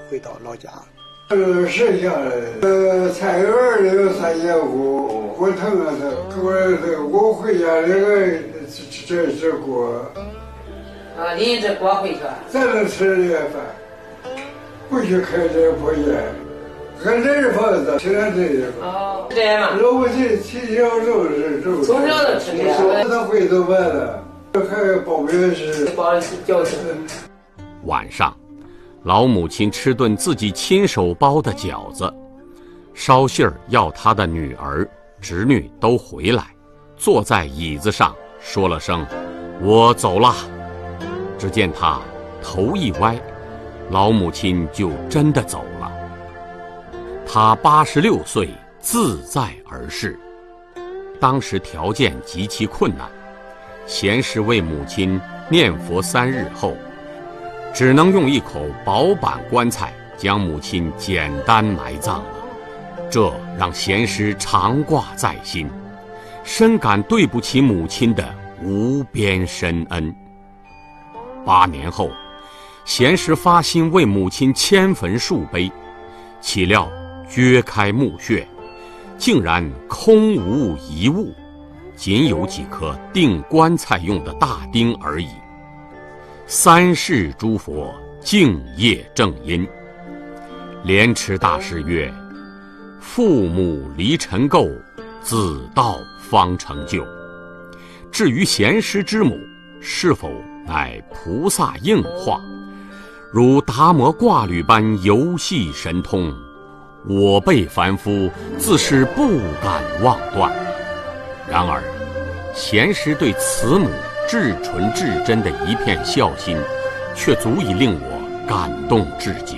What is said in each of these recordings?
回到老家。 剩下的菜园里有3节骨，我疼啊疼，我回家这个这锅。 啊，拎着锅回去。 咱能吃这饭，不许开这破烟。俺这是房子，吃俺这个。 哦，这样嘛。 老母亲从小就是从小就吃这个。 他会做饭了，还包面食。 包饺子。 晚上，老母亲吃顿自己亲手包的饺子，捎信儿要她的女儿、侄女都回来，坐在椅子上说了声“我走了”。只见她头一歪，老母亲就真的走了。她86岁，自在而逝。当时条件极其困难，贤师为母亲念佛3日后，只能用一口薄板棺材将母亲简单埋葬了。这让贤师常挂在心，深感对不起母亲的无边深恩。8年后，贤师发心为母亲迁坟树碑，岂料掘开墓穴，竟然空无一物，仅有几颗钉棺材用的大钉而已。3世诸佛敬业正因。莲池大师曰：父母离尘垢，子道方成就。至于贤师之母是否乃菩萨应化，如达摩挂履般游戏神通，我辈凡夫自是不敢妄断。然而贤师对慈母至纯至真的一片孝心，却足以令我感动至极。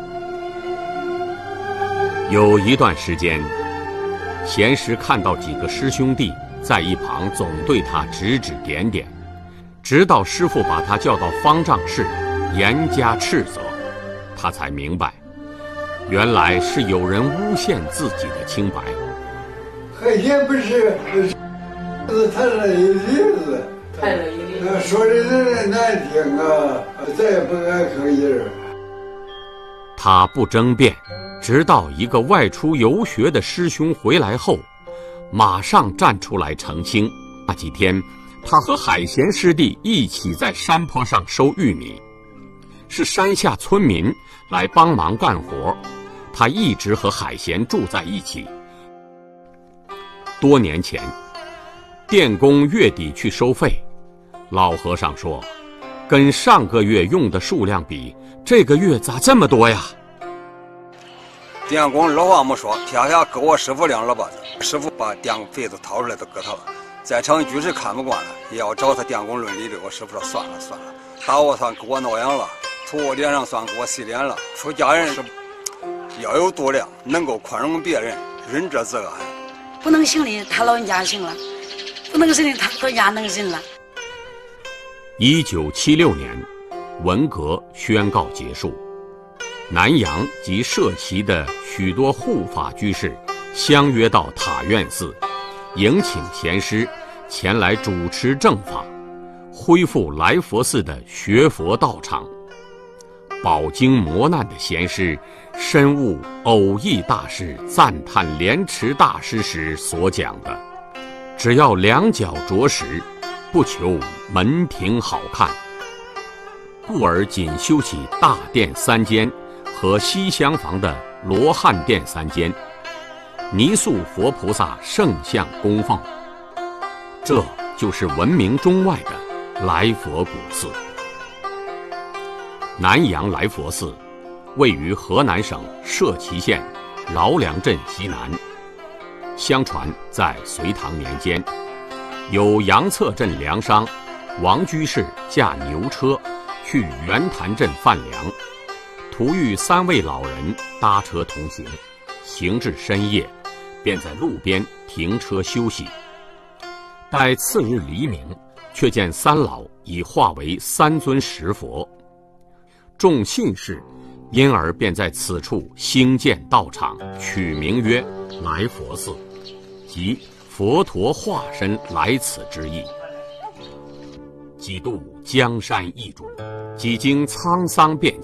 有一段时间，贤师看到几个师兄弟在一旁总对他指指点点，直到师父把他叫到方丈室严加斥责，他才明白，原来是有人诬陷自己的清白。 海鲜不是谈了一例子，说的人难听啊，再也不敢吭音。 他不争辩，直到一个外出游学的师兄回来后，马上站出来澄清。那几天，他和海贤师弟一起在山坡上收玉米，是山下村民来帮忙干活，他一直和海贤住在一起。多年前，电工月底去收费，老和尚说，跟上个月用的数量比，这个月咋这么多呀？ 电工老话没说，撇下给我师傅2耳巴子，师傅把电费子掏出来都给他了。在场居士看不惯了，也要找他电工论理的。我师傅说算了，打我算给我挠痒了，吐我脸上算给我洗脸了。出家人是要有度量，能够宽容别人，仁者自安。 不能行的他老人家行了，不能行的他老人家能行了。 1976年，文革宣告结束，南阳及社旗的许多护法居士相约到塔院寺，迎请贤师前来主持正法，恢复来佛寺的学佛道场。饱经磨难的贤师深悟偶益大师赞叹莲池大师时所讲的，只要2脚着实，不求门庭好看，故而仅修起大殿3间和西厢房的罗汉殿3间，泥塑佛菩萨圣像供奉。这就是闻名中外的来佛古寺。南阳来佛寺位于河南省社旗县劳良镇西南。相传在隋唐年间，有杨策镇粮商王居士驾牛车去袁潭镇贩粮，途遇3位老人搭车同行，行至深夜，便在路边停车休息。待次日黎明，却见3老已化为3尊石佛。众信士因而便在此处兴建道场，取名曰来佛寺，即佛陀化身来此之意。几度江山易主，几经沧桑变迁。